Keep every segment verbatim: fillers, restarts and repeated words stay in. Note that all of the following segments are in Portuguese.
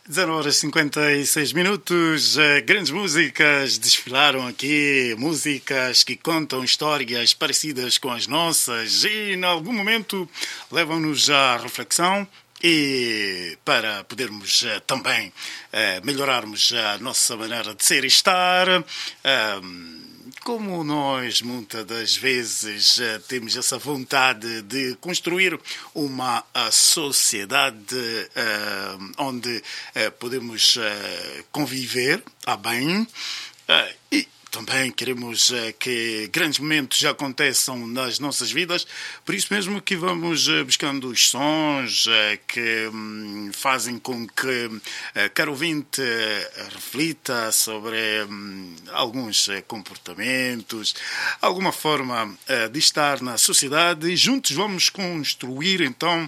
dezenove horas e cinquenta e seis minutos, grandes músicas desfilaram aqui, músicas que contam histórias parecidas com as nossas e, em algum momento, levam-nos à reflexão e para podermos uh, também uh, melhorarmos a nossa maneira de ser e estar. Uh, Como nós, muitas das vezes, temos essa vontade de construir uma uh, sociedade uh, onde uh, podemos uh, conviver a bem uh, e também queremos uh, que grandes momentos aconteçam nas nossas vidas, por isso mesmo que vamos uh, buscando os sons uh, que um, fazem com que uh, caro ouvinte uh, reflita sobre um, alguns uh, comportamentos, alguma forma uh, de estar na sociedade e juntos vamos construir então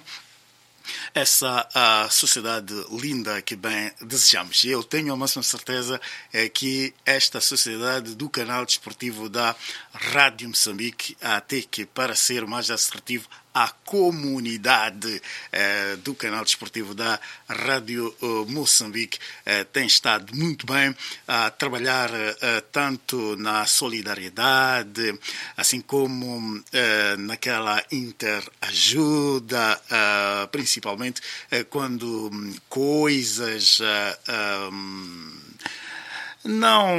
essa a sociedade linda que bem desejamos. E eu tenho a máxima certeza é que esta sociedade do canal desportivo da Rádio Moçambique, até que para ser mais assertivo, a comunidade eh, do canal desportivo da Rádio uh, Moçambique eh, tem estado muito bem a trabalhar eh, tanto na solidariedade, assim como eh, naquela interajuda, eh, principalmente eh, quando um, coisas uh, um, não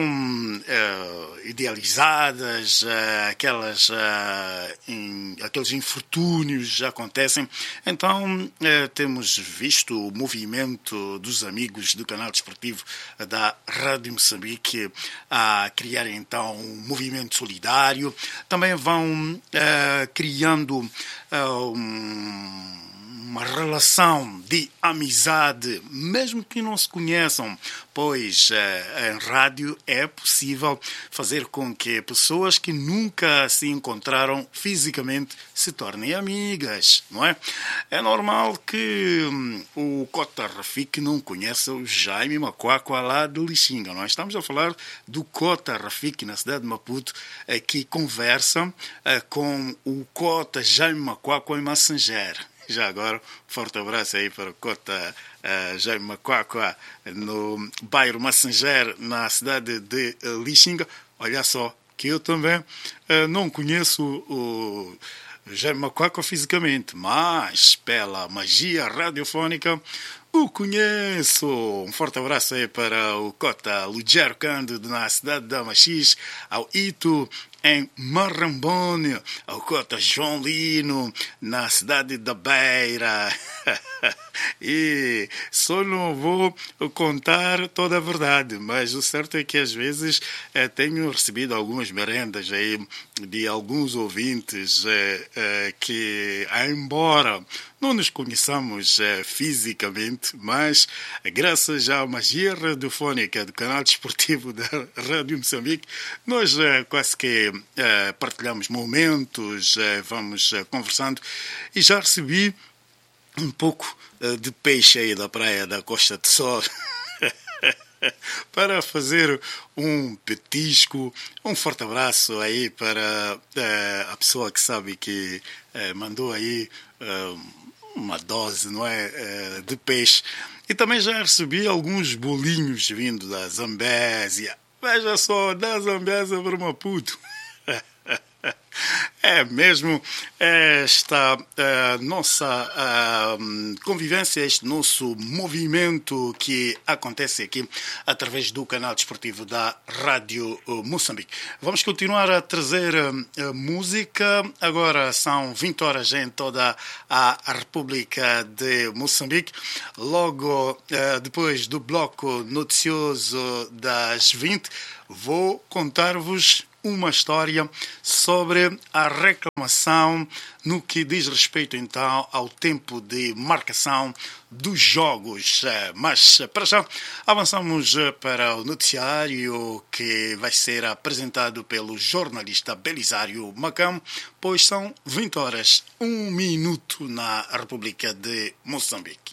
uh, idealizadas, uh, aquelas, uh, in, aqueles infortúnios acontecem. Então, uh, temos visto o movimento dos amigos do canal desportivo da Rádio Moçambique a criar, então, um movimento solidário. Também vão uh, criando uh, um uma relação de amizade, mesmo que não se conheçam, pois eh, em rádio é possível fazer com que pessoas que nunca se encontraram fisicamente se tornem amigas, não é? É normal que hum, o Cota Rafik não conheça o Jaime Macuacua lá de Lixinga, não é? Estamos a falar do Cota Rafik na cidade de Maputo, eh, que conversa eh, com o Cota Jaime Macuacua em Massanger. Já agora, forte abraço aí para o Cota uh, Jaime Macuacua, no bairro Massanger, na cidade de uh, Lixinga. Olha só, que eu também uh, não conheço o Jaime Macuacua fisicamente, mas pela magia radiofónica o conheço. Um forte abraço aí para o Cota Lugero Cândido, na cidade da Machis, ao Ito, em Marrambone, ao Cota João Lino, na cidade da Beira. E só não vou contar toda a verdade, mas o certo é que às vezes eh, tenho recebido algumas merendas aí de alguns ouvintes eh, eh, que, embora não nos conheçamos eh, fisicamente, mas graças à magia radiofónica do canal desportivo da Rádio Moçambique, nós eh, quase que eh, partilhamos momentos, eh, vamos eh, conversando e já recebi um pouco uh, de peixe aí da praia da Costa de Sol para fazer um petisco. Um forte abraço aí para uh, a pessoa que sabe que uh, mandou aí uh, uma dose, não é, uh, de peixe. E também já recebi alguns bolinhos vindo da Zambésia. Veja só, da Zambésia para Maputo. É mesmo esta uh, nossa uh, convivência, este nosso movimento que acontece aqui através do canal desportivo da Rádio Moçambique. Vamos continuar a trazer uh, música. Agora são vinte horas em toda a República de Moçambique. Logo uh, depois do bloco noticioso das vinte, vou contar-vos uma história sobre a reclamação no que diz respeito então ao tempo de marcação dos jogos. Mas para já avançamos para o noticiário que vai ser apresentado pelo jornalista Belisário Macam, pois são vinte horas, um minuto na República de Moçambique.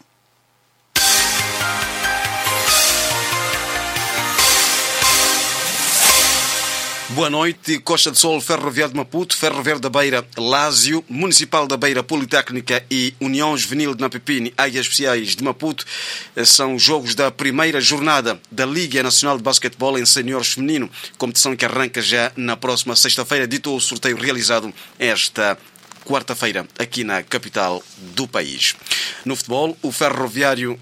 Boa noite. Costa do Sol, Ferroviário de Maputo, Ferroviário da Beira, Lázio, Municipal da Beira, Politécnica e União Juvenil de Napipini, Águias Especiais de Maputo. São jogos da primeira jornada da Liga Nacional de Basquetebol em Seniores Feminino, competição que arranca já na próxima sexta-feira, dito o sorteio realizado esta quarta-feira aqui na capital do país. No futebol, o Ferroviário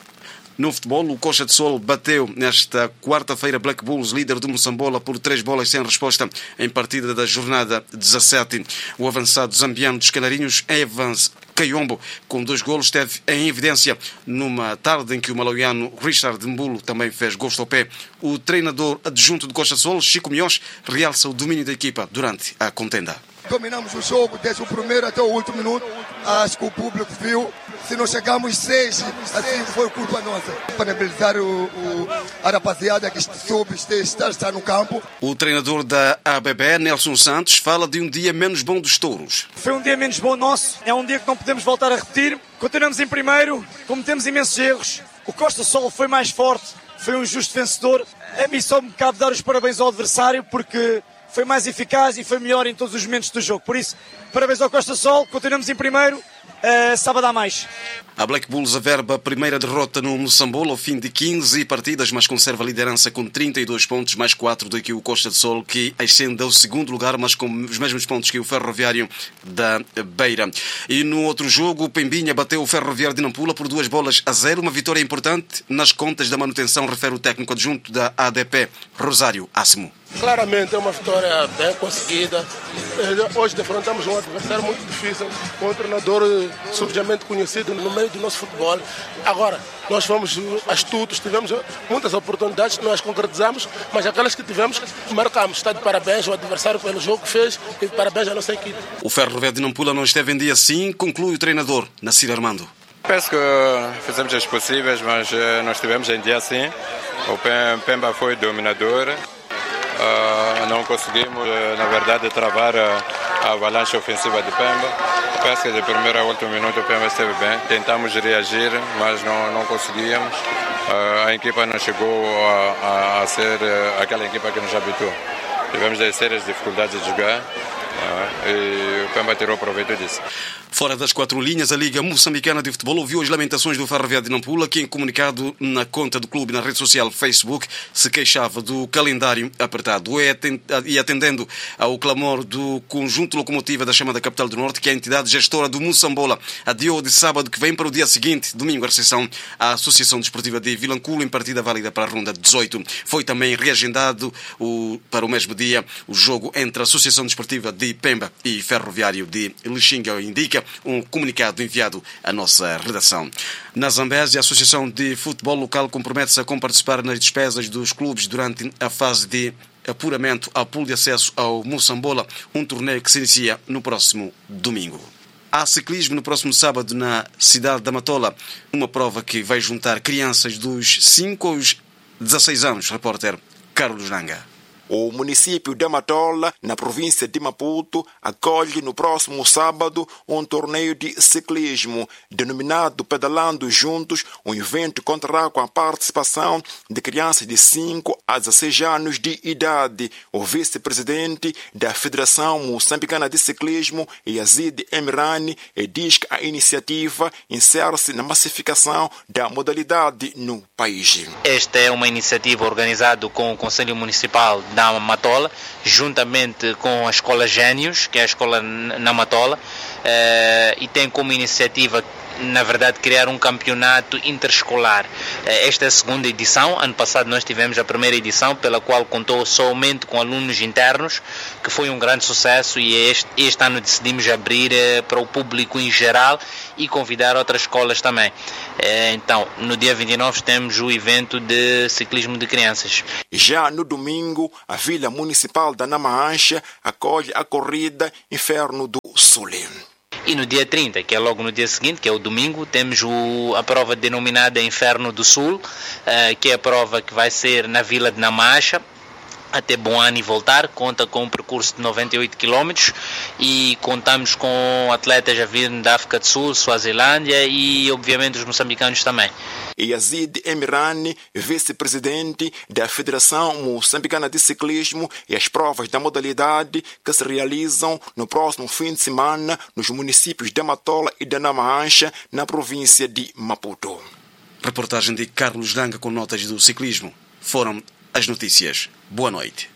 No futebol, o Costa do Sol bateu nesta quarta-feira Black Bulls, líder do Moçambola, por três bolas sem resposta em partida da jornada dezassete. O avançado zambiano dos Canarinhos, Evans Caiombo, com dois golos, esteve em evidência numa tarde em que o malauiano Richard Mbulo também fez gosto ao pé. O treinador adjunto do Costa do Sol, Chico Minhós, realça o domínio da equipa durante a contenda. Dominamos o jogo desde o primeiro até o último minuto. Acho que o público viu. Se não chegamos seis, assim foi culpa nossa. Parabenizar o, o, a rapaziada que soube estar, estar no campo. O treinador da A B B, Nelson Santos, fala de um dia menos bom dos touros. Foi um dia menos bom nosso. É um dia que não podemos voltar a repetir. Continuamos em primeiro, cometemos imensos erros. O Costa Sol foi mais forte, foi um justo vencedor. A mim só me cabe dar os parabéns ao adversário, porque foi mais eficaz e foi melhor em todos os momentos do jogo. Por isso, parabéns ao Costa Sol, continuamos em primeiro, uh, sábado há mais. A Black Bulls averba a primeira derrota no Moçambola ao fim de quinze partidas, mas conserva a liderança com trinta e dois pontos, mais quatro do que o Costa do Sol, que ascende ao segundo lugar, mas com os mesmos pontos que o Ferroviário da Beira. E no outro jogo, o Pembinha bateu o Ferroviário de Nampula por duas bolas a zero, uma vitória importante nas contas da manutenção, refere o técnico adjunto da A D P, Rosário Assimo. Claramente é uma vitória bem conseguida. Hoje defrontamos um adversário muito difícil, um treinador subjamente conhecido no meio do nosso futebol. Agora, nós fomos astutos, tivemos muitas oportunidades que nós concretizamos, mas aquelas que tivemos, marcamos. Está de parabéns ao adversário pelo jogo que fez e parabéns à nossa equipe. O Ferroviário de Nampula não esteve em dia assim, conclui o treinador, Nassir Armando. Penso que fizemos as possíveis, mas não estivemos em dia assim. O Pemba foi dominador. Uh, não conseguimos, uh, na verdade, travar a, a avalanche ofensiva de Pemba. Penso que de primeiro a último minuto o Pemba esteve bem. Tentamos reagir, mas não, não conseguíamos. Uh, a equipa não chegou a, a, a ser uh, aquela equipa que nos habitou. Tivemos sérias dificuldades de jogar uh, e o Pemba tirou proveito disso. Fora das quatro linhas, a Liga Moçambicana de Futebol ouviu as lamentações do Ferroviário de Nampula, que em comunicado na conta do clube na rede social Facebook se queixava do calendário apertado. E atendendo ao clamor do conjunto locomotiva da chamada Capital do Norte, que é a entidade gestora do Moçambola adiou de sábado que vem para o dia seguinte, domingo, a recepção à Associação Desportiva de Vilanculo, em partida válida para a ronda dezoito. Foi também reagendado o, para o mesmo dia o jogo entre a Associação Desportiva de Pemba e Ferroviário de Lixinga, indica um comunicado enviado à nossa redação. Na Zambésia, a Associação de Futebol Local compromete-se a comparticipar nas despesas dos clubes durante a fase de apuramento ao pool de acesso ao Moçambola, um torneio que se inicia no próximo domingo. Há ciclismo no próximo sábado na cidade da Matola, uma prova que vai juntar crianças dos cinco aos dezasseis anos, repórter Carlos Nanga. O município de Matola, na província de Maputo, acolhe no próximo sábado um torneio de ciclismo denominado Pedalando Juntos. O evento contará com a participação de crianças de cinco a dezasseis anos de idade. O vice-presidente da Federação Moçambicana de Ciclismo, Yazid Emirani, diz que a iniciativa insere-se na massificação da modalidade no país. Esta é uma iniciativa organizada com o Conselho Municipal da Matola, juntamente com a Escola Gênios, que é a escola na Matola, e tem como iniciativa, na verdade, criar um campeonato interescolar. Esta é a segunda edição. Ano passado nós tivemos a primeira edição, pela qual contou somente com alunos internos, que foi um grande sucesso, e este, este ano decidimos abrir para o público em geral e convidar outras escolas também. Então, no dia vinte e nove temos o evento de ciclismo de crianças. Já no domingo, a Vila Municipal da Namaancha acolhe a corrida Inferno do Sul. E no dia trinta, que é logo no dia seguinte, que é o domingo, temos o, a prova denominada Inferno do Sul, uh, que é a prova que vai ser na Vila de Namacha. até Boane e voltar. Conta com um percurso de noventa e oito quilômetros e contamos com atletas a vir da África do Sul, Suazilândia e obviamente os moçambicanos também. Yazid Emirani, vice-presidente da Federação Moçambicana de Ciclismo, e as provas da modalidade que se realizam no próximo fim de semana nos municípios de Matola e de Namaancha, na província de Maputo. Reportagem de Carlos Langa com notas do ciclismo. Foram as notícias. Boa noite.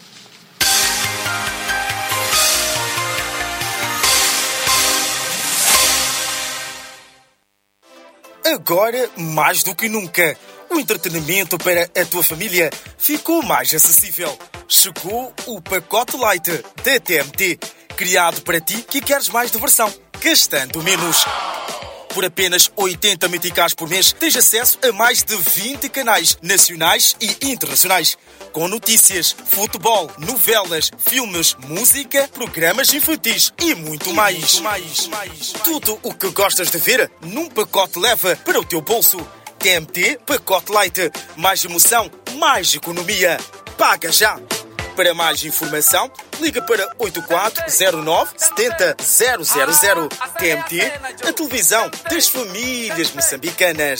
Agora, mais do que nunca, o entretenimento para a tua família ficou mais acessível. Chegou o pacote Light da T M T, criado para ti que queres mais diversão, gastando menos. Por apenas oitenta meticais por mês, tens acesso a mais de vinte canais nacionais e internacionais, com notícias, futebol, novelas, filmes, música, programas infantis e muito mais. E muito mais, mais. Tudo o que gostas de ver num pacote leva para o teu bolso. T M T Pacote Light. Mais emoção, mais economia. Paga já! Para mais informação, liga para oito quatro zero nove sete zero zero zero. T M T, a televisão das famílias moçambicanas.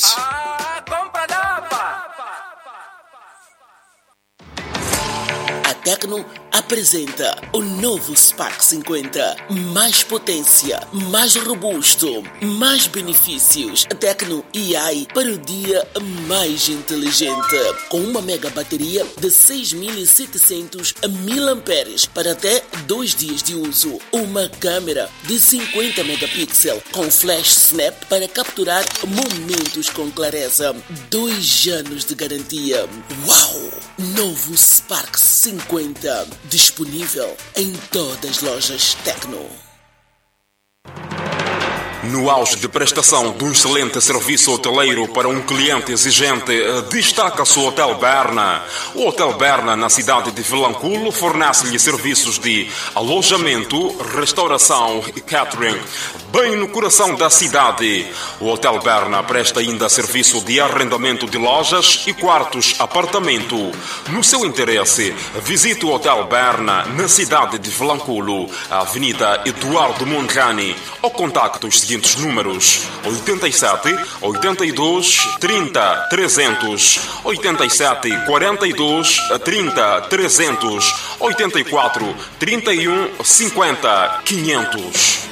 A Tecno apresenta o novo Spark cinquenta. Mais potência, mais robusto, mais benefícios. Tecno A I para o dia mais inteligente. Com uma mega bateria de seis mil e setecentos miliamperes para até dois dias de uso. Uma câmera de cinquenta megapixels com flash snap para capturar momentos com clareza. Dois anos de garantia. Uau! Novo Spark cinquenta. Disponível em todas as lojas Tecno. No auge de prestação de um excelente serviço hoteleiro para um cliente exigente, destaca-se o Hotel Berna. O Hotel Berna, na cidade de Vilanculo, fornece-lhe serviços de alojamento, restauração e catering, bem no coração da cidade. O Hotel Berna presta ainda serviço de arrendamento de lojas e quartos apartamento. No seu interesse, visite o Hotel Berna na cidade de Vilanculo, a Avenida Eduardo Mondlane, ou contacte os seguintes números: oitenta e sete, oitenta e dois, trinta, trezentos, oitenta e sete, quarenta e dois, trinta, trezentos, oitenta e quatro, trinta e um, cinquenta, quinhentos.